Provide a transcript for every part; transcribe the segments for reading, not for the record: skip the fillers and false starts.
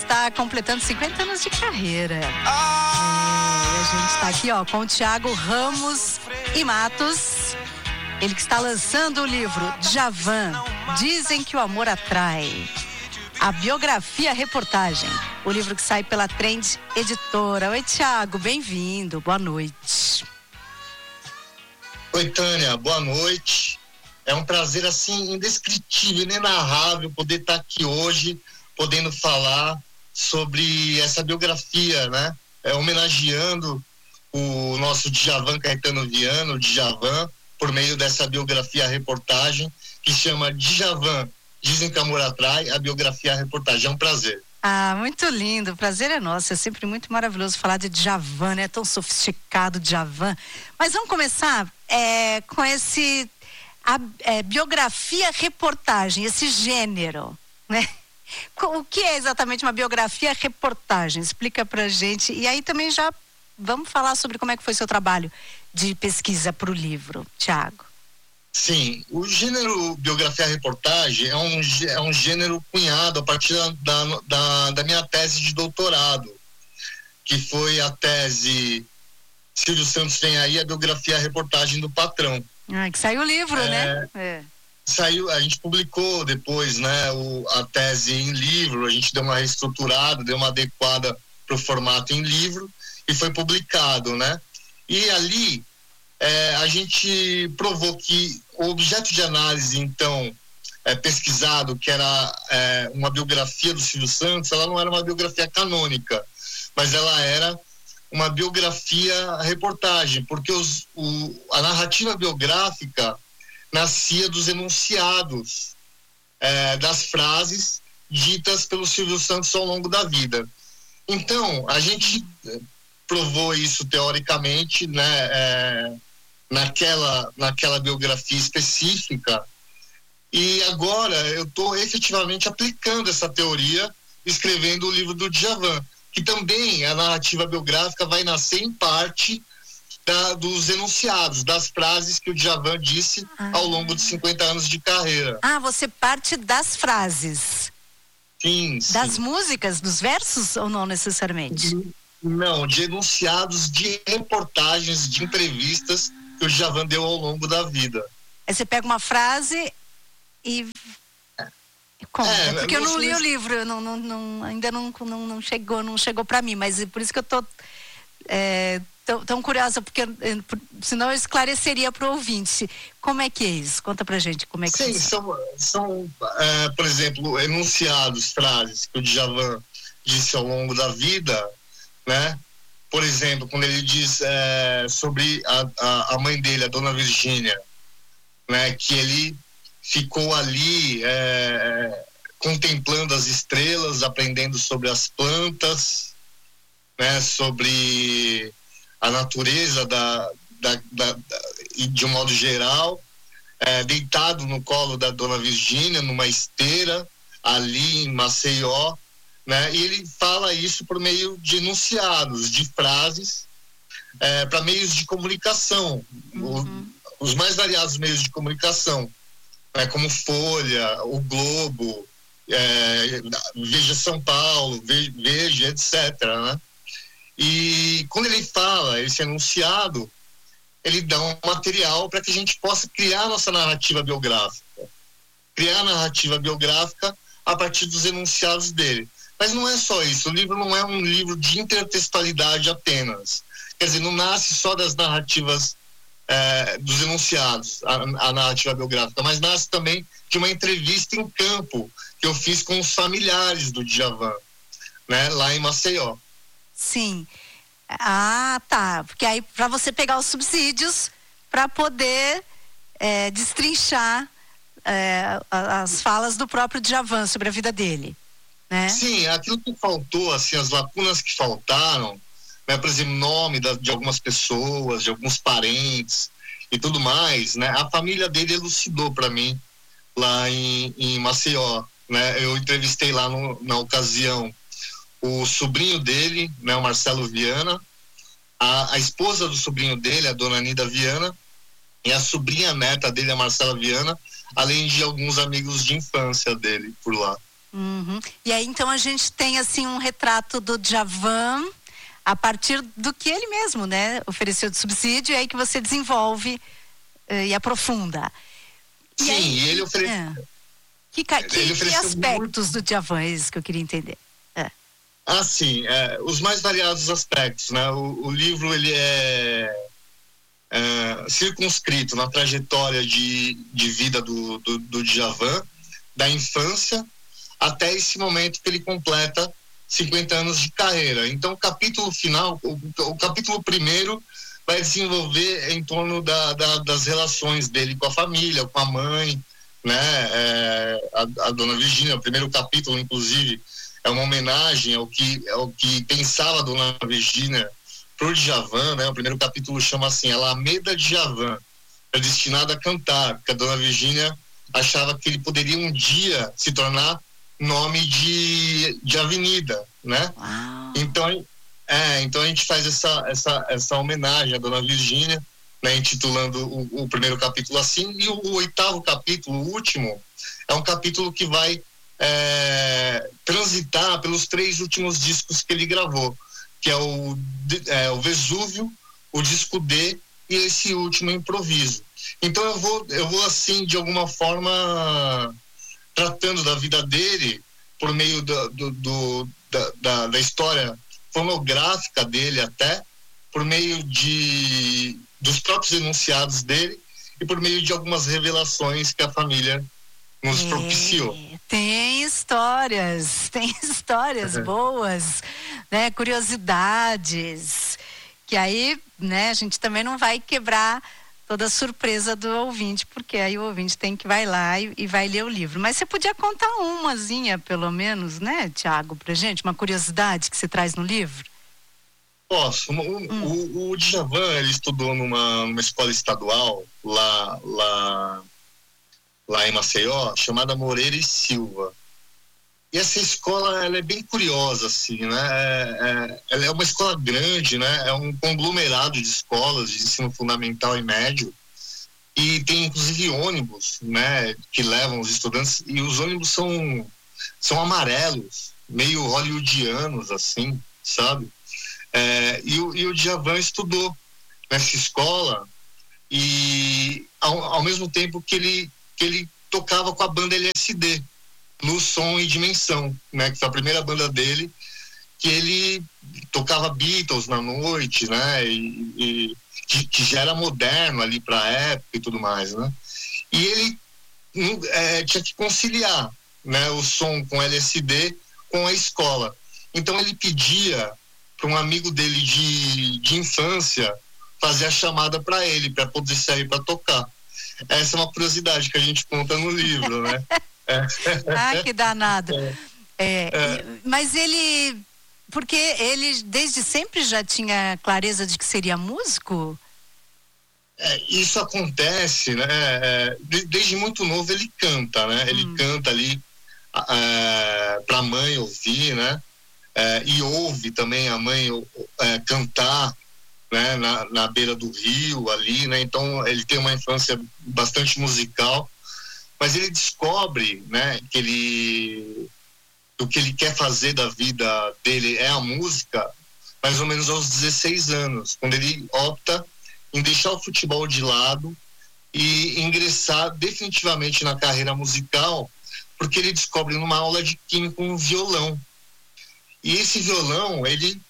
está completando 50 anos de carreira. A gente está aqui, ó, com o Thiago Ramos e Matos. Ele que está lançando o livro Djavan, Dizem que o Amor Atrai. A biografia reportagem. O livro que sai pela Trend Editora. Oi, Thiago, bem-vindo. Boa noite. Oi, Tânia, boa noite. É um prazer, assim, indescritível, inenarrável poder estar aqui hoje, podendo falar sobre essa biografia, né? Homenageando o nosso Djavan Caetano Viana, o Djavan, por meio dessa biografia reportagem, que chama Djavan, Dizem que o Amor Atrai, a biografia reportagem. É um prazer. Ah, muito lindo, o prazer é nosso, é sempre muito maravilhoso falar de Djavan, né? Tão sofisticado Djavan. Mas vamos começar com esse biografia reportagem, esse gênero, né? O que é exatamente uma biografia reportagem? Explica pra gente. E aí também já vamos falar sobre como é que foi seu trabalho de pesquisa para o livro, Thiago. Sim, o gênero biografia reportagem é um gênero cunhado a partir da minha tese de doutorado, que foi a tese Silvio Santos Vem Aí, a biografia reportagem do Patrão. Que saiu o livro, né? Saiu, a gente publicou depois, né, a tese em livro, a gente deu uma reestruturada, deu uma adequada para o formato em livro e foi publicado, né? E ali a gente provou que o objeto de análise, então, pesquisado, que era uma biografia do Silvio Santos, ela não era uma biografia canônica, mas ela era uma biografia reportagem, porque a narrativa biográfica nascia dos enunciados das frases ditas pelo Silvio Santos ao longo da vida. Então, a gente provou isso teoricamente, né, naquela biografia específica, e agora eu estou efetivamente aplicando essa teoria, escrevendo o livro do Djavan, que também a narrativa biográfica vai nascer em parte dos enunciados, das frases que o Djavan disse ao longo de 50 anos de carreira. Você parte das frases? Sim. Das músicas, dos versos, ou não necessariamente? Não, de enunciados, de reportagens, de entrevistas que o Djavan deu ao longo da vida. Aí você pega uma frase e conta, porque eu não li o livro, ainda não chegou para mim, mas é por isso que eu tô tão curiosa, porque senão eu esclareceria para o ouvinte. Como é que é isso? Conta pra gente como é que Sim, são por exemplo, enunciados, frases que o Djavan disse ao longo da vida, né? Por exemplo, quando ele diz sobre a mãe dele, a Dona Virgínia, né? Que ele ficou ali contemplando as estrelas, aprendendo sobre as plantas, né? Sobre a natureza de um modo geral, deitado no colo da Dona Virgínia, numa esteira, ali em Maceió, né? E ele fala isso por meio de enunciados, de frases, para meios de comunicação, os mais variados meios de comunicação, como Folha, o Globo, Veja São Paulo, Veja, etc., né? E quando ele fala esse enunciado, ele dá um material para que a gente possa criar a nossa narrativa biográfica. Criar a narrativa biográfica a partir dos enunciados dele. Mas não é só isso, o livro não é um livro de intertextualidade apenas. Quer dizer, não nasce só das narrativas dos enunciados, a narrativa biográfica, mas nasce também de uma entrevista em campo que eu fiz com os familiares do Djavan, né, lá em Maceió. Sim. Tá. Porque aí para você pegar os subsídios para poder destrinchar as falas do próprio Djavan sobre a vida dele, né? Sim, aquilo que faltou, assim, as lacunas que faltaram, né, por exemplo, nome de algumas pessoas, de alguns parentes e tudo mais, né? A família dele elucidou para mim lá em Maceió, né? Eu entrevistei lá na ocasião o sobrinho dele, né, o Marcelo Viana, a esposa do sobrinho dele, a dona Nida Viana, e a sobrinha neta dele, a Marcela Viana, além de alguns amigos de infância dele por lá. Uhum. E aí, então, a gente tem, assim, um retrato do Djavan a partir do que ele mesmo, né, ofereceu de subsídio, e aí que você desenvolve e aprofunda. Sim, aí, e ele ofereceu... Que aspectos do Djavan, é isso que eu queria entender. Sim, os mais variados aspectos, né? O livro, ele é circunscrito na trajetória de vida do Djavan, da infância até esse momento que ele completa 50 anos de carreira. Então, o capítulo final, o capítulo primeiro vai desenvolver em torno das relações dele com a família, com a mãe, né? A dona Virgínia, o primeiro capítulo, inclusive, é uma homenagem ao que pensava a dona Virgínia pro Djavan, né? O primeiro capítulo chama assim, Alameda Djavan, é destinado a cantar, porque a dona Virgínia achava que ele poderia um dia se tornar nome de avenida, né? Então a gente faz essa homenagem à dona Virgínia, né, intitulando o primeiro capítulo assim, e o oitavo capítulo, o último, é um capítulo que vai transitar pelos 3 últimos discos que ele gravou, que é o Vesúvio, o disco D e esse último, Improviso. Então eu vou assim, de alguma forma, tratando da vida dele por meio da história fonográfica dele, até por meio dos próprios enunciados dele e por meio de algumas revelações que a família nos propiciou. Tem histórias boas, né? Curiosidades, que aí, né, a gente também não vai quebrar toda a surpresa do ouvinte, porque aí o ouvinte vai lá e vai ler o livro. Mas você podia contar umazinha, pelo menos, né, Tiago, pra gente, uma curiosidade que você traz no livro? Posso. O Djavan, ele estudou numa escola estadual lá em Maceió, chamada Moreira e Silva. E essa escola, ela é bem curiosa, assim, né? Ela é uma escola grande, né? É um conglomerado de escolas de ensino fundamental e médio. E tem, inclusive, ônibus, né? Que levam os estudantes. E os ônibus são amarelos, meio hollywoodianos, assim, sabe? E o Djavan estudou nessa escola e, ao mesmo tempo que ele tocava com a banda LSD, Luz, Som e Dimensão, né? Que foi a primeira banda dele, que ele tocava Beatles na noite, né? E que já era moderno ali para a época e tudo mais, né? E ele tinha que conciliar, né, o som com LSD com a escola. Então ele pedia para um amigo dele de infância fazer a chamada para ele, para poder sair para tocar. Essa é uma curiosidade que a gente conta no livro, né? Que danado. Mas ele... Porque ele desde sempre já tinha clareza de que seria músico? Isso acontece, né? Desde muito novo ele canta, né? Ele canta ali para a mãe ouvir, né? E ouve também a mãe cantar, né? Na beira do rio ali, né? Então ele tem uma infância bastante musical, mas ele descobre, né? O que ele quer fazer da vida dele é a música, mais ou menos aos 16 anos, quando ele opta em deixar o futebol de lado e ingressar definitivamente na carreira musical, porque ele descobre numa aula de química um violão. E esse violão, ele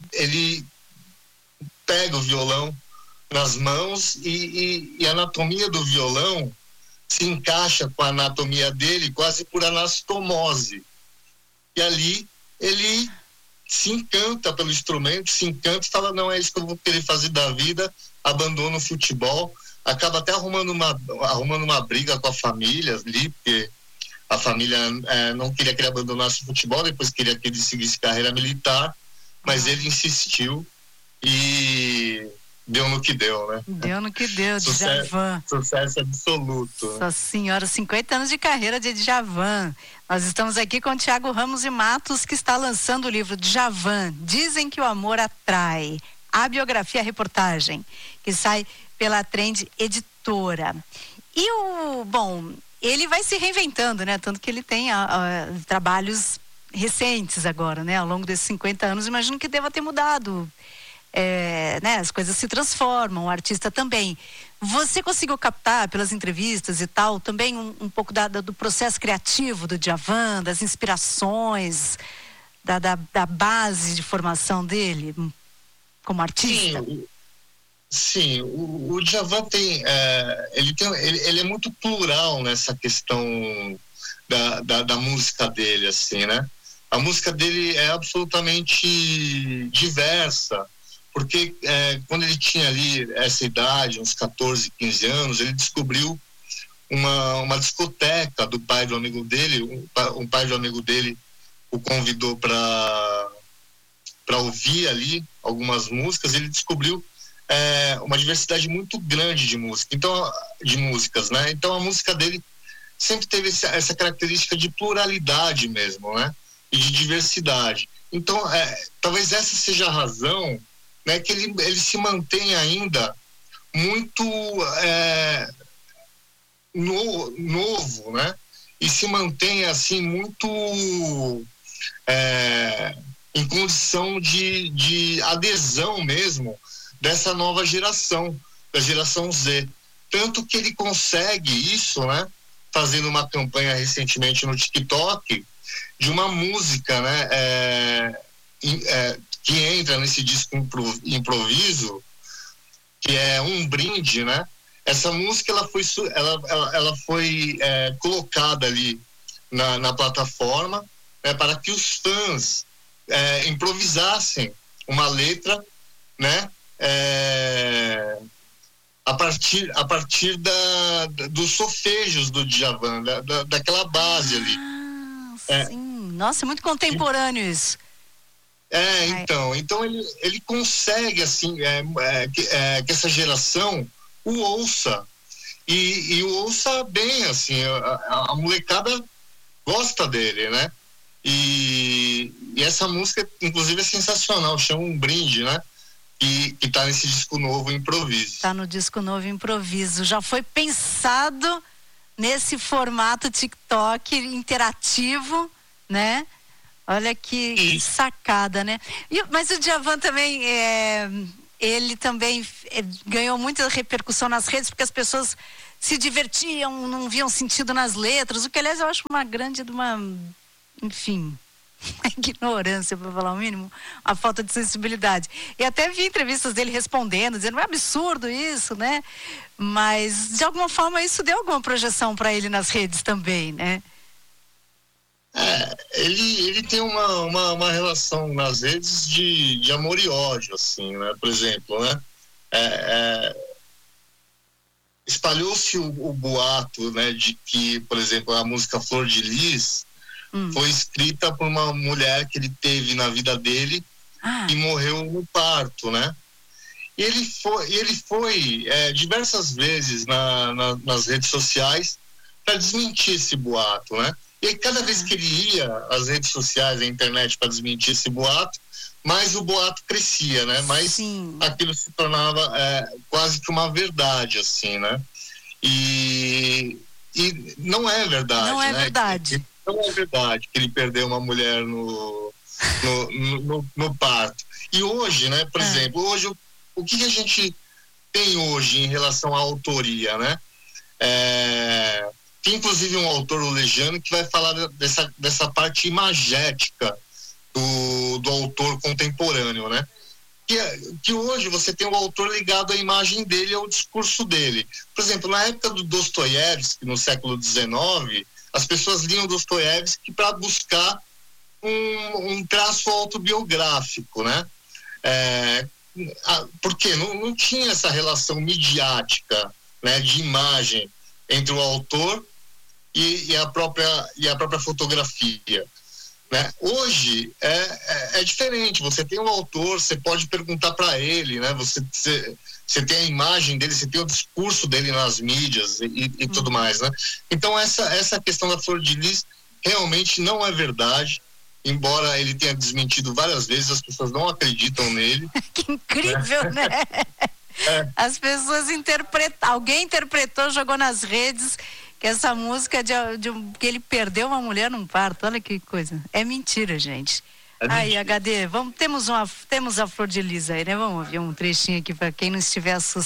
pega o violão nas mãos e a anatomia do violão se encaixa com a anatomia dele quase por anastomose. E ali ele se encanta pelo instrumento, se encanta e fala, não, é isso que eu vou querer fazer da vida, abandona o futebol, acaba até arrumando uma briga com a família ali, porque a família não queria que ele abandonasse o futebol, depois queria que ele seguisse carreira militar, mas ele insistiu e deu no que deu, né? Deu no que deu, Djavan. Sucesso absoluto. Nossa senhora, 50 anos de carreira de Djavan. Nós estamos aqui com o Tiago Ramos e Matos, que está lançando o livro Djavan, Dizem que o Amor Atrai, a biografia, a reportagem, que sai pela Trend Editora. ele vai se reinventando, né? Tanto que ele tem trabalhos recentes agora, né? Ao longo desses 50 anos, imagino que deva ter mudado. Né? As coisas se transformam, o artista também. Você conseguiu captar pelas entrevistas e tal também um pouco do processo criativo do Djavan, das inspirações, da base de formação dele como artista? Sim, o Djavan ele é muito plural nessa questão da música dele, assim, né? A música dele é absolutamente diversa, porque quando ele tinha ali essa idade, uns 14, 15 anos, ele descobriu uma discoteca do pai do amigo dele. Um pai do amigo dele o convidou para ouvir ali algumas músicas. Ele descobriu uma diversidade muito grande de músicas, né? Então a música dele sempre teve essa característica de pluralidade mesmo, né? E de diversidade. Então talvez essa seja a razão, né, que ele se mantém ainda muito novo, né? E se mantém assim muito em condição de adesão mesmo dessa nova geração, da geração Z. Tanto que ele consegue isso, né? Fazendo uma campanha recentemente no TikTok de uma música, né? Que entra nesse disco Improviso, que é Um Brinde, né? Essa música ela foi colocada ali na plataforma, né, para que os fãs improvisassem uma letra, né? A partir dos solfejos do Djavan, daquela base ali. Sim. Nossa, muito contemporâneo isso. Então ele consegue, assim, que essa geração o ouça e o ouça bem, assim, a molecada gosta dele, né? E essa música, inclusive, é sensacional, chama Um Brinde, né? Que tá nesse disco novo Improviso. Tá no disco novo Improviso. Já foi pensado nesse formato TikTok interativo, né? Olha que sacada, né? Mas o Djavan também, ele também ganhou muita repercussão nas redes, porque as pessoas se divertiam, não viam sentido nas letras, o que, aliás, eu acho enfim, ignorância, para falar o mínimo, a falta de sensibilidade. E até vi entrevistas dele respondendo, dizendo, é absurdo isso, né? Mas, de alguma forma, isso deu alguma projeção para ele nas redes também, né? Ele tem uma relação nas redes de amor e ódio, assim, né? Por exemplo, né? Espalhou-se o boato, né, de que, por exemplo, a música Flor de Lis foi escrita por uma mulher que ele teve na vida dele e morreu no parto, né? E ele foi diversas vezes nas redes sociais para desmentir esse boato, né? E aí, cada vez que ele ia às redes sociais, à internet, para desmentir esse boato, mais o boato crescia, né? Mais aquilo se tornava quase que uma verdade, assim, né? E não é verdade, não é né? verdade. Não é verdade que ele perdeu uma mulher no parto. E hoje, né? Por exemplo, hoje, o que a gente tem hoje em relação à autoria, né? Tem inclusive um autor, o Lejano, que vai falar dessa parte imagética do autor contemporâneo, né? Que hoje você tem o autor ligado à imagem dele, ao discurso dele. Por exemplo, na época do Dostoiévski, no século XIX, as pessoas liam Dostoiévski para buscar um traço autobiográfico, né? Porque não tinha essa relação midiática, né, de imagem entre o autor e a própria fotografia, né? Hoje é diferente. Você tem um autor, você pode perguntar para ele, né? Você tem a imagem dele, você tem o discurso dele nas mídias e tudo mais, né? Então essa questão da Flor de Lis realmente não é verdade, embora ele tenha desmentido várias vezes, as pessoas não acreditam nele. Que incrível, né? As pessoas alguém interpretou, jogou nas redes que essa música é que ele perdeu uma mulher num parto. Olha que coisa. É mentira, gente. Aí, HD, temos a Flor de Lis aí, né? Vamos ouvir um trechinho aqui para quem não estiver assustado.